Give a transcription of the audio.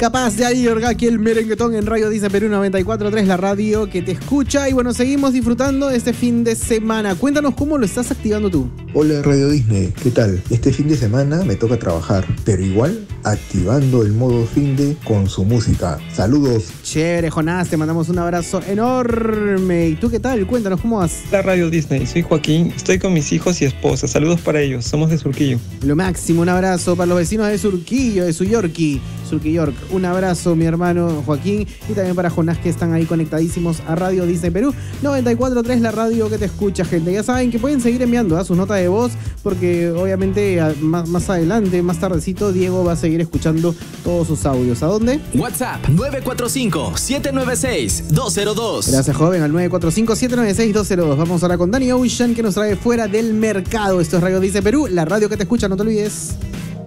Capaz de ahí, aquí el merenguetón en Radio Disney Perú 94.3, la radio que te escucha. Y bueno, seguimos disfrutando este fin de semana. Cuéntanos cómo lo estás activando tú. Hola Radio Disney, ¿qué tal? Este fin de semana me toca trabajar, pero igual activando el modo fin de con su música. Saludos. Chévere, Jonás, te mandamos un abrazo enorme. ¿Y tú qué tal? Cuéntanos cómo vas. Hola Radio Disney, soy Joaquín, estoy con mis hijos y esposa. Saludos para ellos, somos de Surquillo. Lo máximo, un abrazo para los vecinos de Surquillo, de Suyorki. York. Un abrazo, mi hermano Joaquín, y también para Jonás, que están ahí conectadísimos a Radio Disney Perú 94.3, la radio que te escucha, gente. Ya saben que pueden seguir enviando sus notas de voz, porque obviamente más adelante, más tardecito, Diego va a seguir escuchando todos sus audios. ¿A dónde? WhatsApp 945-796-202. Gracias, joven, al 945-796-202. Vamos ahora con Danny Ocean, que nos trae Fuera del Mercado. Esto es Radio Disney Perú, la radio que te escucha, no te olvides.